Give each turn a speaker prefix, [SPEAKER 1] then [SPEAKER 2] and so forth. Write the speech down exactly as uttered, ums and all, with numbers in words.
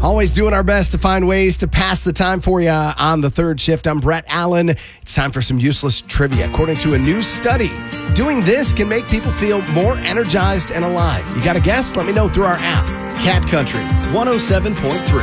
[SPEAKER 1] Always doing our best to find ways to pass the time for you on the third shift. I'm Brett Allen. It's time for some useless trivia. According to a new study, doing this can make people feel more energized and alive. You got a guess? Let me know through our app. Cat Country one oh seven point three.